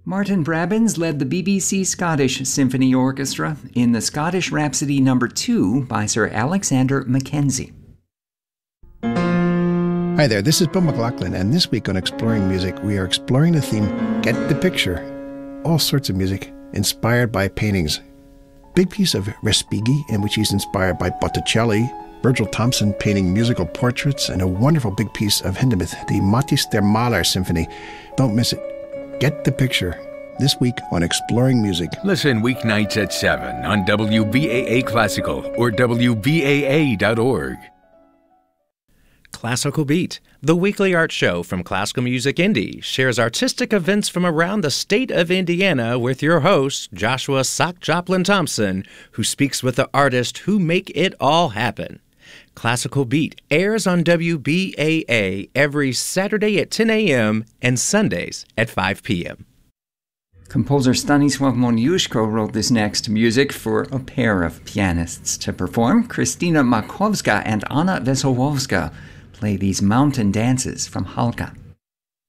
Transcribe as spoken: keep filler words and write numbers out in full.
Martin Brabbins led the B B C Scottish Symphony Orchestra in the Scottish Rhapsody Number two by Sir Alexander Mackenzie. Hi there, this is Bill McLaughlin, and this week on Exploring Music, we are exploring the theme, Get the Picture. All sorts of music inspired by paintings. Big piece of Respighi, in which he's inspired by Botticelli, Virgil Thomson painting musical portraits, and a wonderful big piece of Hindemith, the Matthäus der Maler Symphony. Don't miss it. Get the Picture. This week on Exploring Music. Listen weeknights at seven on W B A A Classical or W B A A dot org. Classical Beat, the weekly art show from Classical Music Indy, shares artistic events from around the state of Indiana with your host, Joshua Sock Joplin Thompson, who speaks with the artists who make it all happen. Classical Beat airs on W B A A every Saturday at ten a.m. and Sundays at five p.m. Composer Stanisław Moniuszko wrote this next music for a pair of pianists to perform. Krystyna Makowska and Anna Wesołowska play these mountain dances from Halka.